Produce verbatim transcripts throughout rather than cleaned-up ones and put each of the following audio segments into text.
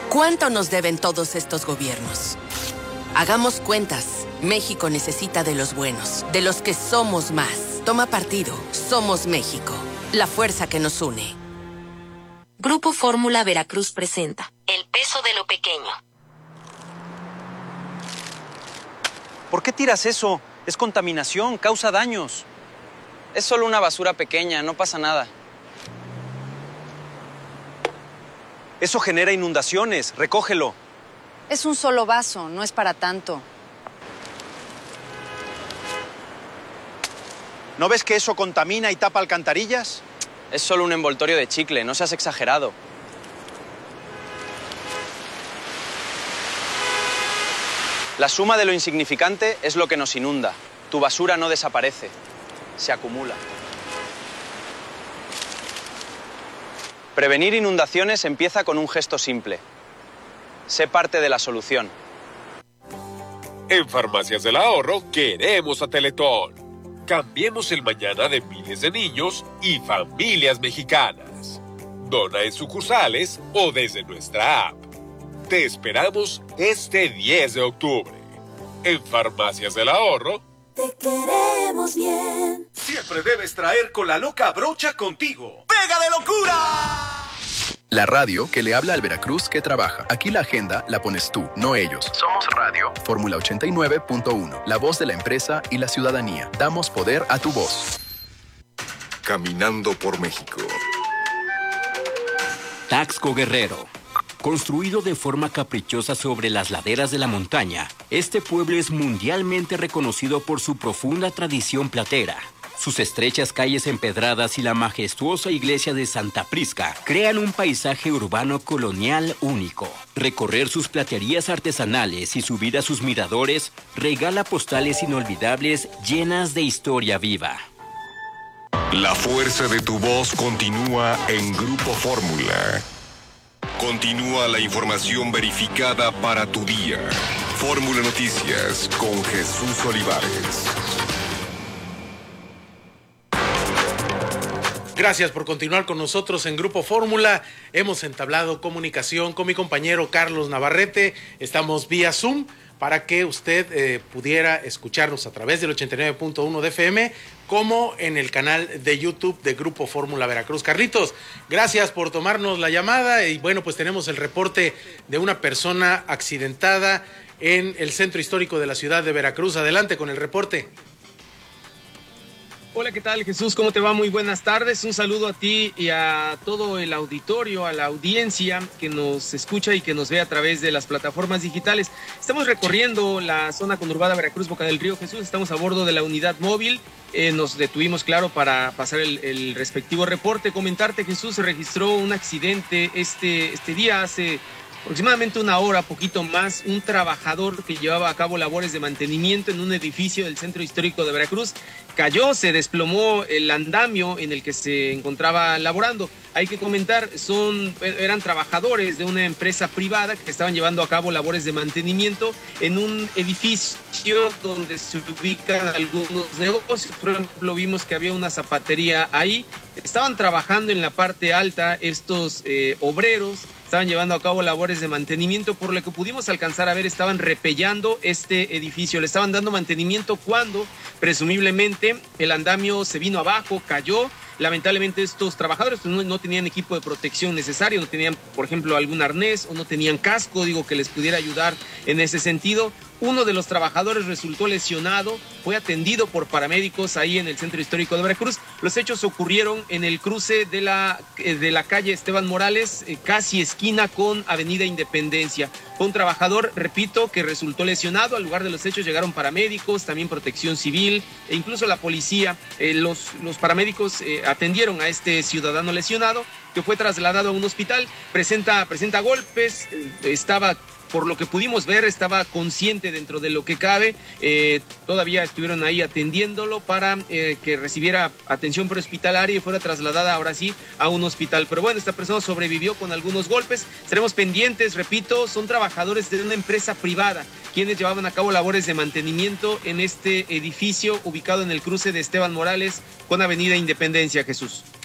¿Cuánto nos deben todos estos gobiernos? Hagamos cuentas. México necesita de los buenos, de los que somos más. Toma partido. Somos México. La fuerza que nos une. Grupo Fórmula Veracruz presenta El peso de lo pequeño. ¿Por qué tiras eso? Es contaminación, causa daños. Es solo una basura pequeña, no pasa nada. Eso genera inundaciones, recógelo. Es un solo vaso, no es para tanto. ¿No ves que eso contamina y tapa alcantarillas? Es solo un envoltorio de chicle, no seas exagerado. La suma de lo insignificante es lo que nos inunda. Tu basura no desaparece, se acumula. Prevenir inundaciones empieza con un gesto simple. Sé parte de la solución. En Farmacias del Ahorro queremos a Teletón. Cambiemos el mañana de miles de niños y familias mexicanas. Dona en sucursales o desde nuestra app. Te esperamos este diez de octubre. En Farmacias del Ahorro. Te queremos bien. Siempre debes traer con la loca brocha contigo. ¡Pega de locura! La radio que le habla al Veracruz que trabaja. Aquí la agenda la pones tú, no ellos. Somos Radio Fórmula ochenta y nueve punto uno. La voz de la empresa y la ciudadanía. Damos poder a tu voz. Caminando por México. Taxco Guerrero. Construido de forma caprichosa sobre las laderas de la montaña, este pueblo es mundialmente reconocido por su profunda tradición platera. Sus estrechas calles empedradas y la majestuosa iglesia de Santa Prisca crean un paisaje urbano colonial único. Recorrer sus platerías artesanales y subir a sus miradores regala postales inolvidables llenas de historia viva. La fuerza de tu voz continúa en Grupo Fórmula. Continúa la información verificada para tu día. Fórmula Noticias con Jesús Olivares. Gracias por continuar con nosotros en Grupo Fórmula. Hemos entablado comunicación con mi compañero Carlos Navarrete. Estamos vía Zoom para que usted eh, pudiera escucharnos a través del ochenta y nueve punto uno de F M, como en el canal de YouTube de Grupo Fórmula Veracruz. Carlitos, gracias por tomarnos la llamada y bueno, pues tenemos el reporte de una persona accidentada en el centro histórico de la ciudad de Veracruz. Adelante con el reporte. Hola, ¿qué tal, Jesús? ¿Cómo te va? Muy buenas tardes. Un saludo a ti y a todo el auditorio, a la audiencia que nos escucha y que nos ve a través de las plataformas digitales. Estamos recorriendo la zona conurbada Veracruz, Boca del Río, Jesús. Estamos a bordo de la unidad móvil. Eh, nos detuvimos, claro, para pasar el, el respectivo reporte. Comentarte, Jesús, se registró un accidente este, este día, hace aproximadamente una hora, poquito más. Un trabajador que llevaba a cabo labores de mantenimiento en un edificio del centro histórico de Veracruz cayó, se desplomó el andamio en el que se encontraba laborando. Hay que comentar, son, eran trabajadores de una empresa privada que estaban llevando a cabo labores de mantenimiento en un edificio donde se ubican algunos negocios. Por ejemplo, vimos que había una zapatería ahí. Estaban trabajando en la parte alta estos eh, obreros. Estaban llevando a cabo labores de mantenimiento, por lo que pudimos alcanzar a ver, estaban repellando este edificio, le estaban dando mantenimiento cuando presumiblemente el andamio se vino abajo, cayó. Lamentablemente estos trabajadores pues, no, no tenían equipo de protección necesario, no tenían, por ejemplo, algún arnés o no tenían casco, digo, que les pudiera ayudar en ese sentido. Uno de los trabajadores resultó lesionado, fue atendido por paramédicos ahí en el centro histórico de Veracruz. Los hechos ocurrieron en el cruce de la, de la calle Esteban Morales, eh, casi esquina con Avenida Independencia. Fue un trabajador, repito, que resultó lesionado. Al lugar de los hechos llegaron paramédicos, también protección civil e incluso la policía. Eh, los, los paramédicos eh, atendieron a este ciudadano lesionado que fue trasladado a un hospital. Presenta, presenta golpes, eh, estaba... Por lo que pudimos ver, estaba consciente dentro de lo que cabe. Eh, todavía estuvieron ahí atendiéndolo para eh, que recibiera atención prehospitalaria y fuera trasladada ahora sí a un hospital. Pero bueno, esta persona sobrevivió con algunos golpes. Estaremos pendientes, repito, son trabajadores de una empresa privada quienes llevaban a cabo labores de mantenimiento en este edificio ubicado en el cruce de Esteban Morales con Avenida Independencia, Jesús.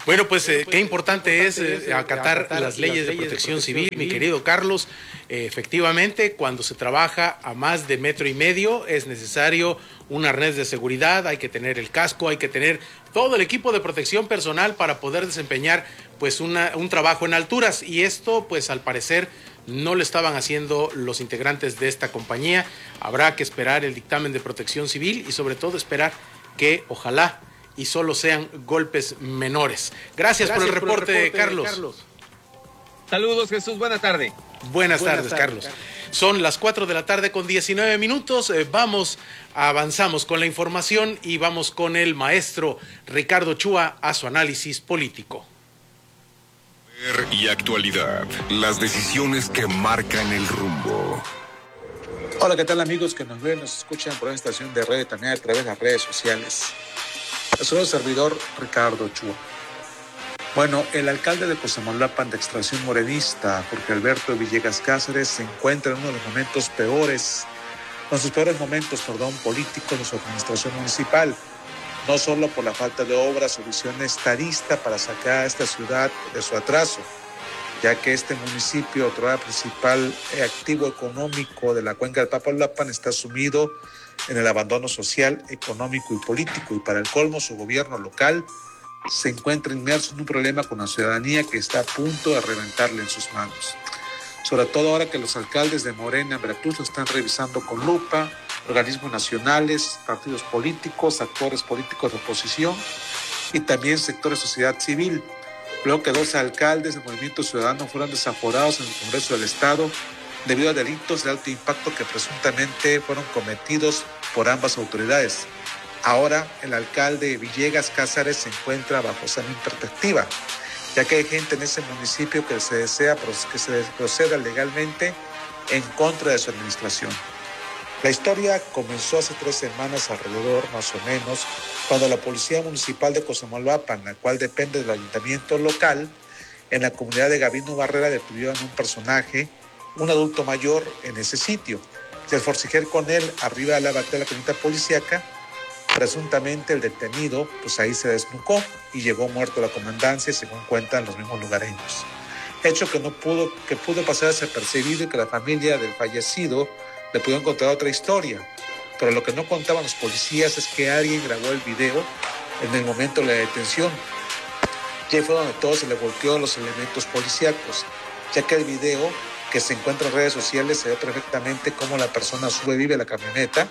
Bueno, pues eh, qué importante es eh, acatar las leyes de protección civil, mi querido Carlos. Eh, efectivamente, cuando se trabaja a más de metro y medio es necesario un arnés de seguridad, hay que tener el casco, hay que tener todo el equipo de protección personal para poder desempeñar pues una, un trabajo en alturas, y esto pues al parecer no lo estaban haciendo los integrantes de esta compañía. Habrá que esperar el dictamen de protección civil y sobre todo esperar que ojalá y solo sean golpes menores. Gracias, Gracias por, el reporte, por el reporte, Carlos. Carlos. Saludos, Jesús. Buena tarde. Buenas, Buenas tardes, tardes, Carlos. Carlos. Son las cuatro de la tarde con diecinueve minutos. Eh, vamos, avanzamos con la información y vamos con el maestro Ricardo Chua a su análisis político. Y actualidad, las decisiones que marcan el rumbo. Hola, ¿qué tal amigos que nos ven, nos escuchan por esta estación de red, también a través de las redes sociales? Soy el servidor Ricardo Chua. Bueno, el alcalde de Cosamaloapan de extracción morenista, Jorge Alberto Villegas Cáceres, se encuentra en uno de los momentos peores, con sus peores momentos, perdón, políticos de su administración municipal, no solo por la falta de obras o visión estadista para sacar a esta ciudad de su atraso, ya que este municipio, otro principal activo económico de la cuenca del Papaloapan, está sumido en el abandono social, económico y político, y para el colmo su gobierno local se encuentra inmerso en un problema con la ciudadanía que está a punto de reventarle en sus manos. Sobre todo ahora que los alcaldes de Morena en Veracruz lo están revisando con lupa, organismos nacionales, partidos políticos, actores políticos de oposición y también sectores de sociedad civil. Luego que dos alcaldes del Movimiento Ciudadano fueron desaforados en el Congreso del Estado debido a delitos de alto impacto que presuntamente fueron cometidos por ambas autoridades. Ahora el alcalde Villegas Cáceres se encuentra bajo esa misma perspectiva, ya que hay gente en ese municipio que se desea que se proceda legalmente en contra de su administración. La historia comenzó hace tres semanas alrededor, más o menos, cuando la Policía Municipal de Cosamaloapan, la cual depende del ayuntamiento local, en la comunidad de Gavino Barrera detuvieron a un personaje, un adulto mayor, en ese sitio. Y al forcejear con él arriba de la batalla de la camioneta policíaca, presuntamente el detenido, pues ahí se desnucó y llegó muerto a la comandancia, según cuentan los mismos lugareños. Hecho que no pudo, que pudo pasar desapercibido y que la familia del fallecido le pudo encontrar otra historia. Pero lo que no contaban los policías es que alguien grabó el video en el momento de la detención. Y ahí fue donde todo se le volteó a los elementos policíacos, ya que el video que se encuentra en redes sociales se ve perfectamente cómo la persona sube, vive la camioneta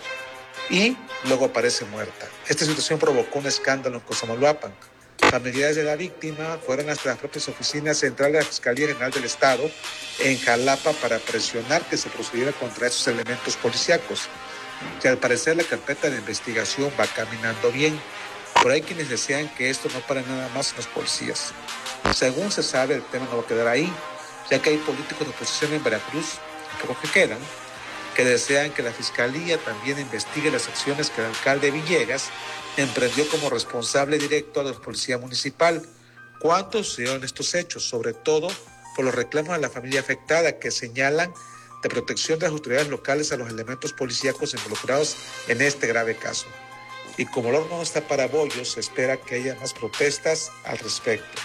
y luego aparece muerta. Esta situación provocó un escándalo en Cosamaloapan. Familiares de la víctima fueron hasta las propias oficinas centrales de la Fiscalía General del Estado en Jalapa para presionar que se procediera contra esos elementos policíacos. Que al parecer la carpeta de investigación va caminando bien, pero hay quienes desean que esto no pare nada más en los policías. Según se sabe, el tema no va a quedar ahí, ya que hay políticos de oposición en Veracruz, por lo que quedan, que desean que la Fiscalía también investigue las acciones que el alcalde Villegas emprendió como responsable directo de la Policía Municipal. ¿Cuántos sucedieron estos hechos? Sobre todo por los reclamos de la familia afectada, que señalan de protección de las autoridades locales a los elementos policíacos involucrados en este grave caso. Y como el horno no está para bollos, se espera que haya más protestas al respecto.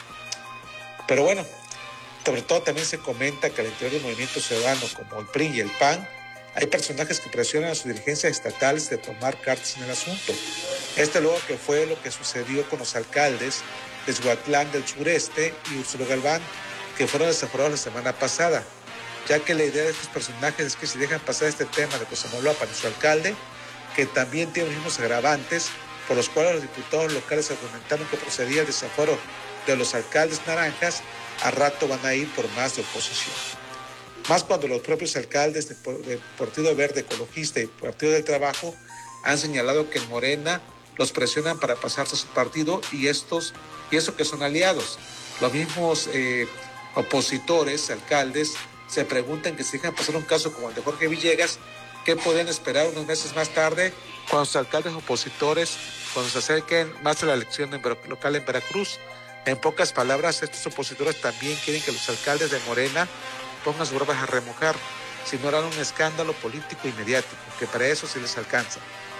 Pero bueno, sobre todo también se comenta que al interior del Movimiento Ciudadano, como el P R I y el P A N, hay personajes que presionan a sus dirigencias estatales de tomar cartas en el asunto. Este luego que fue lo que sucedió con los alcaldes de Xuatlán del Sureste y Úrsulo Galván, que fueron desaforados la semana pasada, ya que la idea de estos personajes es que si dejan pasar este tema de Cosamaloapan y su alcalde, que también tiene los mismos agravantes, por los cuales los diputados locales argumentaron que procedía el desaforo de los alcaldes naranjas, a rato van a ir por más de oposición. Más cuando los propios alcaldes del Partido Verde Ecologista y Partido del Trabajo han señalado que en Morena los presionan para pasarse a su partido, y estos, y eso que son aliados. Los mismos eh, opositores, alcaldes, se preguntan que si dejan pasar un caso como el de Jorge Villegas, ¿qué pueden esperar unos meses más tarde cuando sus alcaldes opositores, cuando se acerquen más a la elección en, local en Veracruz? En pocas palabras, estos opositores también quieren que los alcaldes de Morena pongan sus barbas a remojar, si no harán un escándalo político y mediático, que para eso sí les alcanza.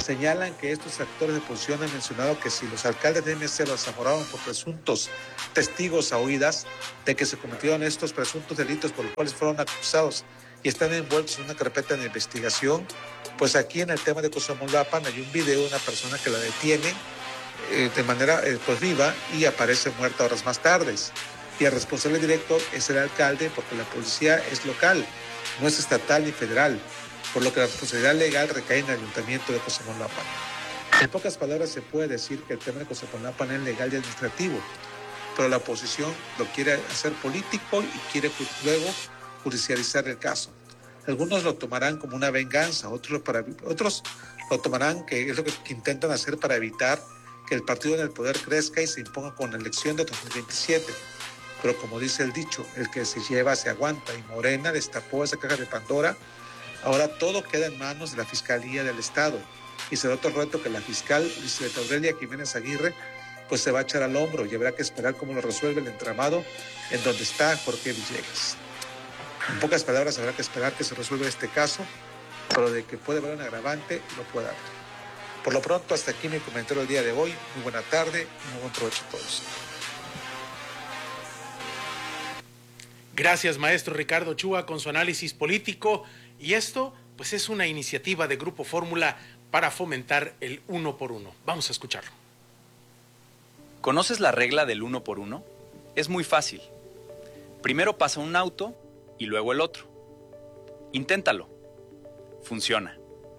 Señalan que estos actores de oposición han mencionado que si los alcaldes de M C los desamoraron por presuntos testigos a oídas de que se cometieron estos presuntos delitos por los cuales fueron acusados y están envueltos en una carpeta de investigación, pues aquí en el tema de Cosamolapan hay un video de una persona que la detiene eh, de manera eh, pues viva y aparece muerta horas más tarde. Y el responsable directo es el alcalde porque la policía es local, no es estatal ni federal, por lo que la responsabilidad legal recae en el ayuntamiento de Cosamolapan. En pocas palabras se puede decir que el tema de Cosamolapan es legal y administrativo, pero la oposición lo quiere hacer político y quiere luego judicializar el caso. Algunos lo tomarán como una venganza, otros lo, para, otros lo tomarán que es lo que, que intentan hacer para evitar que el partido en el poder crezca y se imponga con la elección de dos mil veintisiete. Pero como dice el dicho, el que se lleva se aguanta, y Morena destapó esa caja de Pandora. Ahora todo queda en manos de la Fiscalía del Estado y será otro reto que la fiscal Lisbeth Aurelia Jiménez Aguirre pues se va a echar al hombro y habrá que esperar cómo lo resuelve el entramado en donde está Jorge Villegas. En pocas palabras, habrá que esperar que se resuelva este caso, pero de que puede haber un agravante, lo puede haber. Por lo pronto, hasta aquí mi comentario del día de hoy. Muy buena tarde y muy buen provecho a todos. Gracias, maestro Ricardo Chua, con su análisis político. Y esto, pues, es una iniciativa de Grupo Fórmula para fomentar el uno por uno. Vamos a escucharlo. ¿Conoces la regla del uno por uno? Es muy fácil. Primero pasa un auto y luego el otro. Inténtalo. Funciona.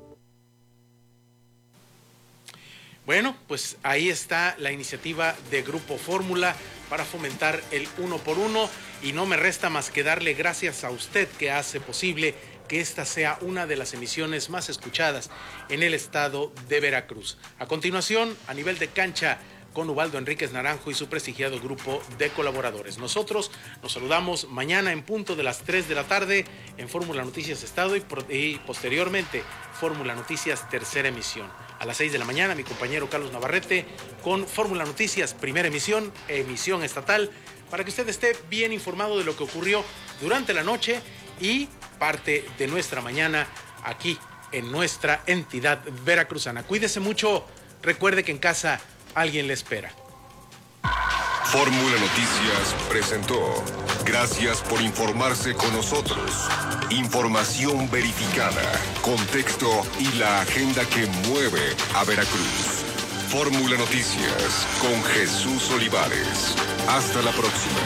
Bueno, pues ahí está la iniciativa de Grupo Fórmula para fomentar el uno por uno, y no me resta más que darle gracias a usted que hace posible que esta sea una de las emisiones más escuchadas en el estado de Veracruz. A continuación, a nivel de cancha, con Ubaldo Enríquez Naranjo y su prestigiado grupo de colaboradores. Nosotros nos saludamos mañana en punto de las tres de la tarde en Fórmula Noticias Estado y, y posteriormente Fórmula Noticias tercera emisión. A las seis de la mañana mi compañero Carlos Navarrete con Fórmula Noticias primera emisión, emisión estatal, para que usted esté bien informado de lo que ocurrió durante la noche y parte de nuestra mañana aquí en nuestra entidad veracruzana. Cuídese mucho, recuerde que en casa alguien le espera. Fórmula Noticias presentó. Gracias por informarse con nosotros. Información verificada, contexto y la agenda que mueve a Veracruz. Fórmula Noticias con Jesús Olivares. Hasta la próxima.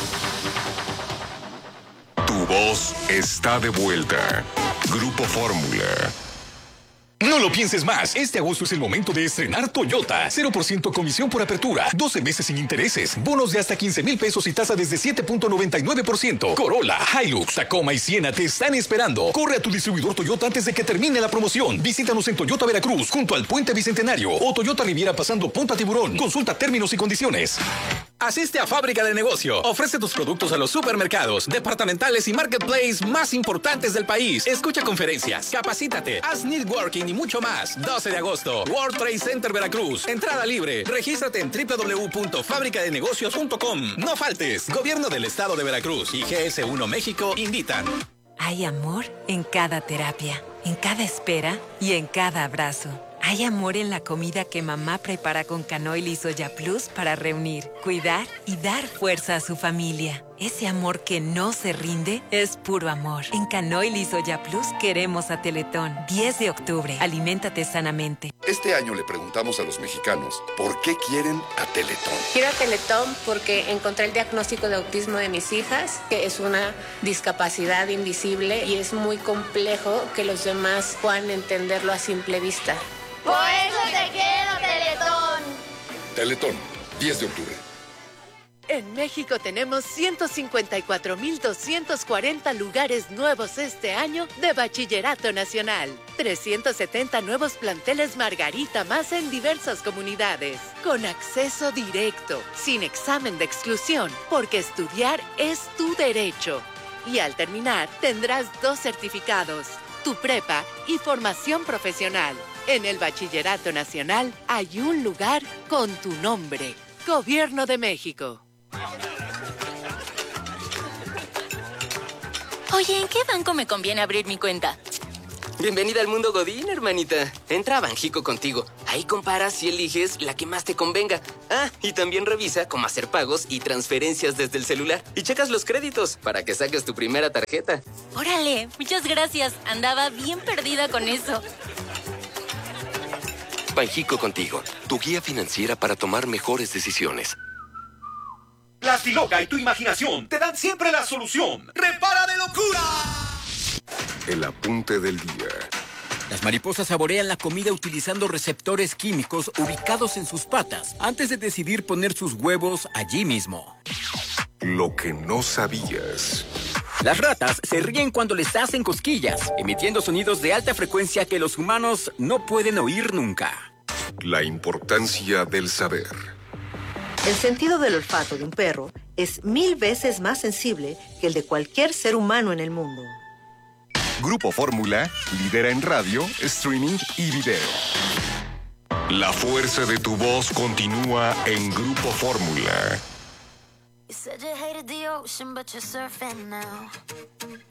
Tu voz está de vuelta. Grupo Fórmula. No lo pienses más. Este agosto es el momento de estrenar Toyota. cero por ciento comisión por apertura. doce meses sin intereses. Bonos de hasta quince mil pesos y tasa desde siete punto noventa y nueve por ciento. Corolla, Hilux, Tacoma y Siena te están esperando. Corre a tu distribuidor Toyota antes de que termine la promoción. Visítanos en Toyota Veracruz, junto al Puente Bicentenario, o Toyota Riviera pasando Punta Tiburón. Consulta términos y condiciones. Asiste a Fábrica de Negocio. Ofrece tus productos a los supermercados, departamentales y marketplace más importantes del país. Escucha conferencias, capacítate, haz networking y mucho más. doce de agosto, World Trade Center Veracruz. Entrada libre. Regístrate en doble u doble u doble u punto fábrica de negocios punto com. No faltes. Gobierno del Estado de Veracruz y G S uno México invitan. Hay amor en cada terapia, en cada espera y en cada abrazo. Hay amor en la comida que mamá prepara con Canoil y Soya Plus para reunir, cuidar y dar fuerza a su familia. Ese amor que no se rinde es puro amor. En Canoil y Soya Plus queremos a Teletón. diez de octubre. Aliméntate sanamente. Este año le preguntamos a los mexicanos por qué quieren a Teletón. Quiero a Teletón porque encontré el diagnóstico de autismo de mis hijas, que es una discapacidad invisible y es muy complejo que los demás puedan entenderlo a simple vista. Por eso te quiero, Teletón. Teletón, diez de octubre. En México tenemos ciento cincuenta y cuatro mil doscientos cuarenta lugares nuevos este año de Bachillerato Nacional. trescientos setenta nuevos planteles Margarita más en diversas comunidades. Con acceso directo, sin examen de exclusión, porque estudiar es tu derecho. Y al terminar, tendrás dos certificados, tu prepa y formación profesional. En el Bachillerato Nacional hay un lugar con tu nombre. Gobierno de México. Oye, ¿en qué banco me conviene abrir mi cuenta? Bienvenida al mundo Godín, hermanita. Entra a Banjico contigo. Ahí comparas y eliges la que más te convenga. Ah, y también revisa cómo hacer pagos y transferencias desde el celular. Y checas los créditos para que saques tu primera tarjeta. Órale, muchas gracias. Andaba bien perdida con eso. Banjico contigo, tu guía financiera para tomar mejores decisiones. La Stiloca y tu imaginación te dan siempre la solución. ¡Repara de locura! El apunte del día. Las mariposas saborean la comida utilizando receptores químicos ubicados en sus patas antes de decidir poner sus huevos allí mismo. Lo que no sabías. Las ratas se ríen cuando les hacen cosquillas, emitiendo sonidos de alta frecuencia que los humanos no pueden oír nunca. La importancia del saber. El sentido del olfato de un perro es mil veces más sensible que el de cualquier ser humano en el mundo. Grupo Fórmula lidera en radio, streaming y video. La fuerza de tu voz continúa en Grupo Fórmula. You said you hated the ocean, but you're surfing now.